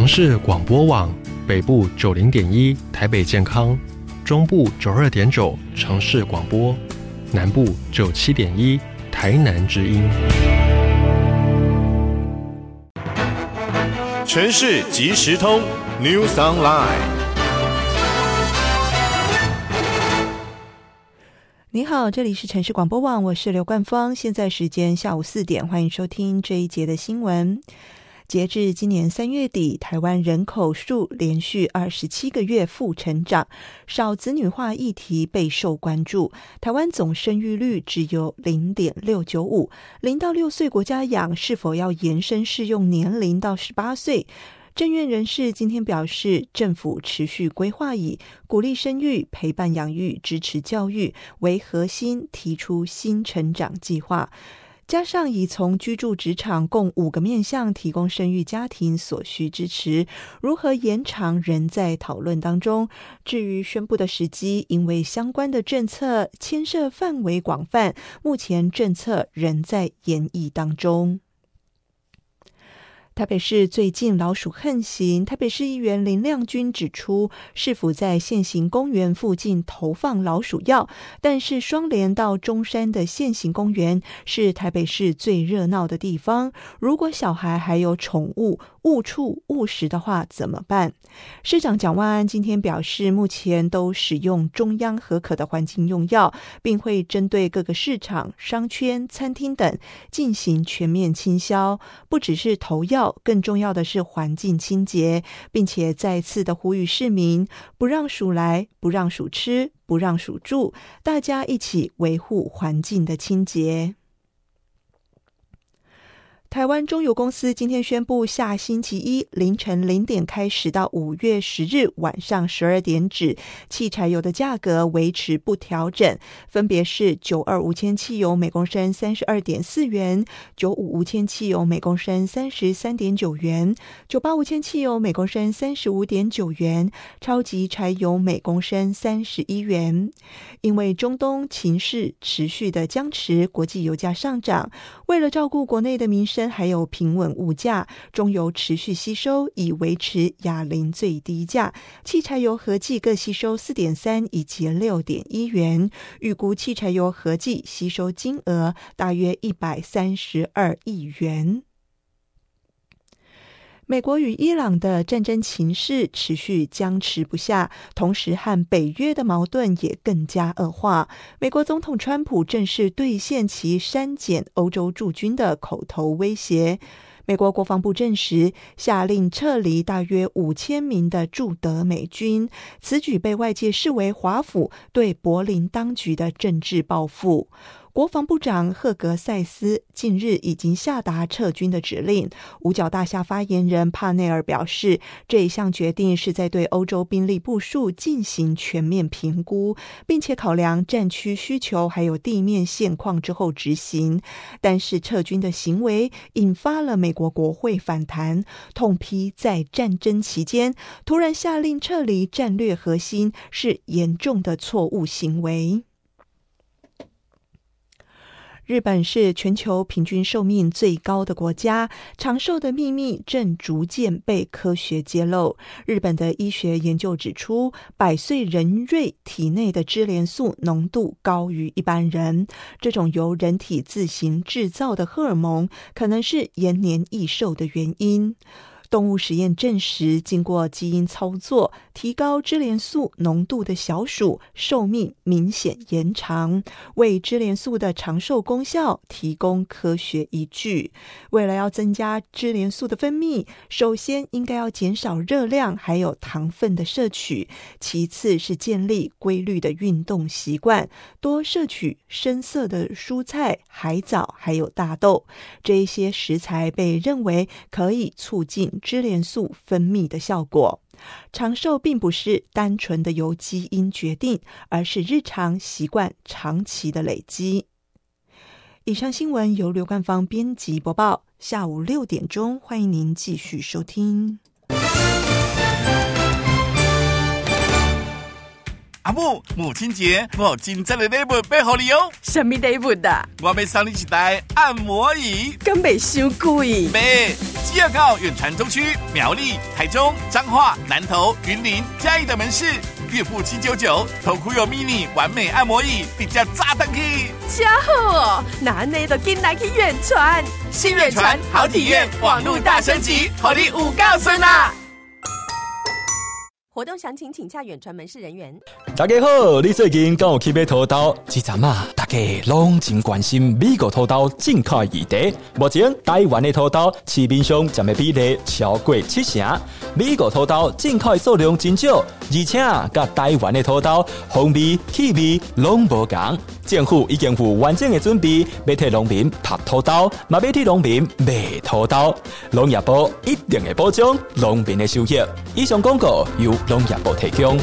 城市广播网，北部90.1台北健康，中部92.9城市广播，南部97.1台南之音。 城市即时通 News Online。 你好，这里是城市广播网，我是刘冠芳，现在时间下午4点，欢迎收听这一节的新闻。截至今年3月底，台湾人口数连续27个月负成长，少子女化议题备受关注。台湾总生育率只有 0.695， 0到6岁国家养是否要延伸适用年龄到18岁？政院人士今天表示，政府持续规划以鼓励生育、陪伴养育、支持教育为核心，提出新成长计划。加上已从居住职场共5个面向提供生育家庭所需支持，如何延长仍在讨论当中。至于宣布的时机，因为相关的政策牵涉范围广泛，目前政策仍在研议当中。台北市最近老鼠横行，台北市议员林亮君指出，市府在现行公园附近投放老鼠药，但是双连到中山的现行公园是台北市最热闹的地方，如果小孩还有宠物误触误食的话怎么办？市长蒋万安今天表示，目前都使用中央核可的环境用药，并会针对各个市场、商圈、餐厅等进行全面清消，不只是投药，更重要的是环境清洁，并且再次的呼吁市民不让鼠来，不让鼠吃，不让鼠住，大家一起维护环境的清洁。台湾中油公司今天宣布，下星期一凌晨0点开始到5月10日晚上12点止，汽柴油的价格维持不调整，分别是92无铅汽油每公升 32.4 元，95无铅汽油每公升 33.9 元，98无铅汽油每公升 35.9 元，超级柴油每公升31元。因为中东情势持续的僵持，国际油价上涨，为了照顾国内的民生还有平稳物价，中油持续吸收，以维持亚龄最低价。汽柴油合计各吸收 4.3 以及 6.1 元，预估汽柴油合计吸收金额大约132亿元。美国与伊朗的战争情势持续僵持不下，同时和北约的矛盾也更加恶化。美国总统川普正式兑现其删减欧洲驻军的口头威胁。美国国防部证实，下令撤离大约5000名的驻德美军，此举被外界视为华府对柏林当局的政治报复。国防部长赫格塞斯近日已经下达撤军的指令。五角大厦发言人帕内尔表示，这一项决定是在对欧洲兵力部署进行全面评估，并且考量战区需求还有地面现况之后执行。但是撤军的行为引发了美国国会反弹，痛批在战争期间突然下令撤离战略核心是严重的错误行为。日本是全球平均寿命最高的国家，长寿的秘密正逐渐被科学揭露。日本的医学研究指出，100岁人瑞体内的支链素浓度高于一般人，这种由人体自行制造的荷尔蒙可能是延年益寿的原因。动物实验证实，经过基因操作提高支链素浓度的小鼠寿命明显延长，为支链素的长寿功效提供科学依据。为了要增加支链素的分泌，首先应该要减少热量还有糖分的摄取，其次是建立规律的运动习惯，多摄取深色的蔬菜、海藻还有大豆，这一些食材被认为可以促进支链素分泌的效果。长寿并不是单纯的由基因决定，而是日常习惯长期的累积。以上新闻由刘冠芳编辑播报，下午6点钟，欢迎您继续收听。 阿母，母亲节我有真正的礼物要给你哦。 什么礼物啊？ 我要送你一台按摩椅。 敢袂伤贵？ 没，只要到远传中区、苗栗、台中、彰化、南投、云林、嘉义的门市，月付799，头箍有 mini 完美按摩椅，比较炸弹去。 真好哦，那你就紧来去远传， 新远传好体验，网络大升级，好你有够顺啦！ 活动详情请洽远传门市人员。 大家好，你最近敢有去买土豆？这阵啊，大家拢真关心美国土豆进口议题。目前台湾的土豆市面上占的比例超过70%，美国土豆进口的数量真少，而且甲台湾的土豆风味、气味拢无同。政府已经有完整的准备，要替农民拍土豆，嘛要替农民卖土豆。农业部一定会保障农民的收益。以上广告由农业部提供。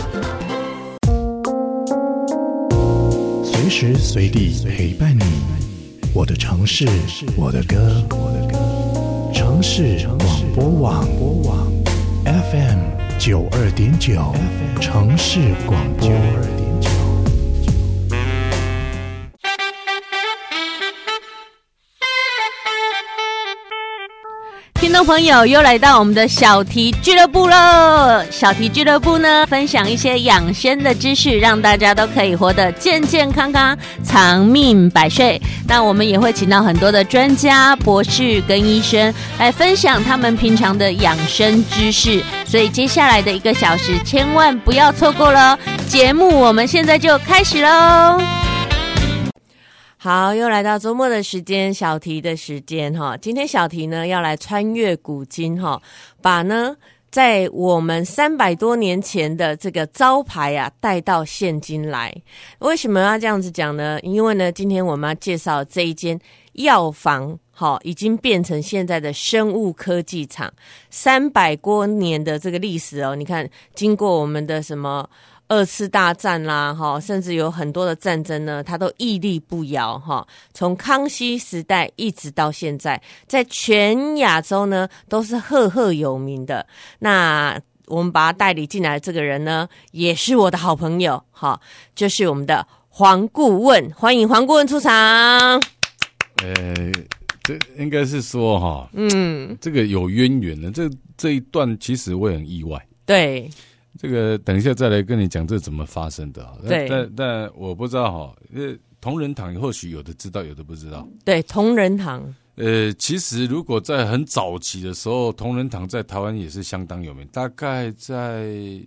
随时随地陪伴你，我的城市，我的歌。城市广播网 FM 92.9，城市广播。 听众朋友又来到我们的小题俱乐部了。小题俱乐部呢，分享一些养生的知识，让大家都可以活得健健康康，长命百岁。那我们也会请到很多的专家、博士跟医生来分享他们平常的养生知识，所以接下来的1个小时千万不要错过了。节目我们现在就开始喽。好，又来到周末的时间，小题的时间哈。今天小题呢要来穿越古今哈，把呢在我们300多年前的这个招牌啊带到现今来。为什么要这样子讲呢？因为呢，今天我们要介绍这一间药房，已经变成现在的生物科技厂，300多年的这个历史哦。你看，经过我们的什么2次大战啦，甚至有很多的战争呢，它都屹立不摇哈。从康熙时代一直到现在，在全亚洲呢都是赫赫有名的。那我们把他带领进来的这个人呢，也是我的好朋友哈，就是我们的黄顾问，欢迎黄顾问出场。 这应该是说哈，这个有渊源的。这一段其实我也很意外。 对。 这个等一下再来跟你讲这怎么发生的。 对， 但我不知道哈，同仁堂或许有的知道，有的不知道。 对，同仁堂。 其实如果在很早期的时候，同仁堂在台湾也是相当有名，大概在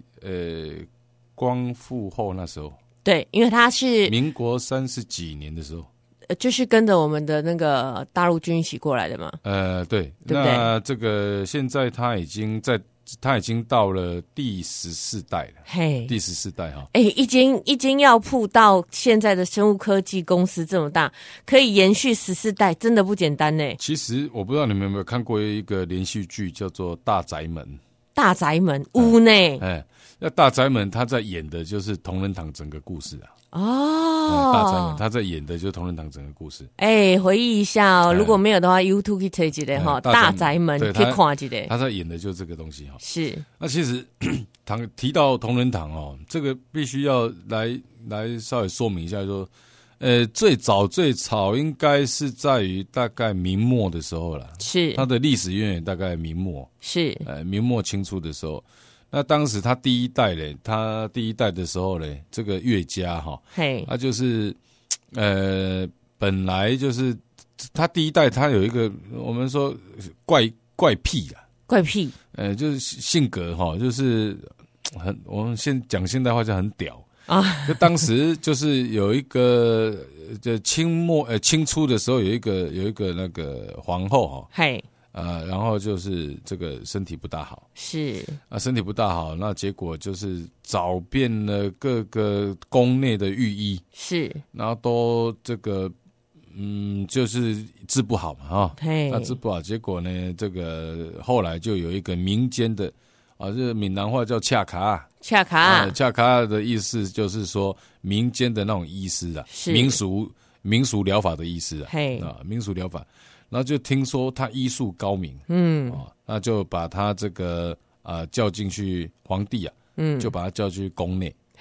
光复后那时候。 对，因为他是民国30几年的时候。 就是跟着我们的那个大陆军一起过来的嘛。 对，那这个现在他已经到了第14代了。嘿，第14代哈。 一间药铺到现在的生物科技公司这么大，可以延续14代，真的不简单呢。 其实我不知道你们有没有看过一个连续剧，叫做《大宅门》。 大宅门屋呢？ 那大宅门他在演的就是同仁堂整个故事啊。大宅门他在演的就是同仁堂整个故事。 回忆一下哦，如果没有的话 ，YouTube 去查一下哈，大宅门可以看一下。 他在演的就是这个东西哈。 是。 那其实提到同仁堂哦，这个必须要来稍微说明一下说，最早应该是在于大概明末的时候了。 是。 它的历史渊源大概明末。 是。 明末清初的时候。那当时他第一代的时候嘞，这个岳家哈，他就是本来就是他第一代，他有一个我们说怪癖啊，怪癖，就是性格哈，就是我们讲现代话就很屌啊。就当时就是有一个，就清初的时候有一个那个皇后哈，然后就是这个身体不大好，是身体不大好，那结果就是找遍了各个宫内的御医，是，然后都这个就是治不好嘛那治不好，结果呢，这个后来就有一个民间的就是闽南话叫恰卡的意思就是说民间的那种医师啊，民俗疗法的医师民俗疗法。然后就听说他医术高明，那就把他这个叫进去皇帝啊，就把他叫去宫内，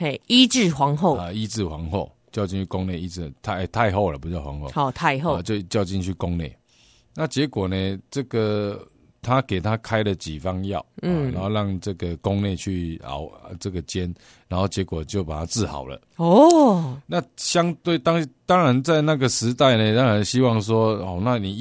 嘿，医治皇后医治皇后，叫进去宫内医治太后了，不叫皇后， 好太后就叫进去宫内。那结果呢，这个他给他开了几方药，然后让这个宫内去熬这个煎，然后结果就把他治好了。 哦， 那相对当然在那个时代呢，当然希望说，那你